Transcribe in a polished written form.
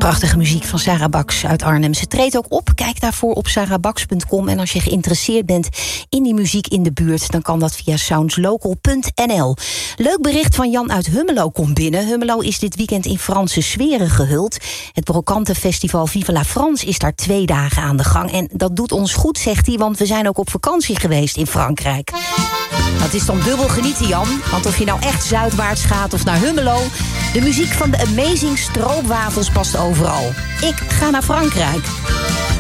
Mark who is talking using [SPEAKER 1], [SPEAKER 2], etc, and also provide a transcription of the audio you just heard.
[SPEAKER 1] Prachtige muziek van Sarah Baks uit Arnhem. Ze treedt ook op. Kijk daarvoor op sarahbaks.com. En als je geïnteresseerd bent in die muziek in de buurt, dan kan dat via soundslocal.nl. Leuk bericht van Jan uit Hummelo komt binnen. Hummelo is dit weekend in Franse sferen gehuld. Het Brokantenfestival Vive la France is daar 2 dagen aan de gang. En dat doet ons goed, zegt hij, want we zijn ook op vakantie geweest in Frankrijk. Dat is dan dubbel genieten, Jan. Want of je nou echt zuidwaarts gaat of naar Hummelo, de muziek van de Amazing Stroopwafels past overal. Ik ga naar Frankrijk.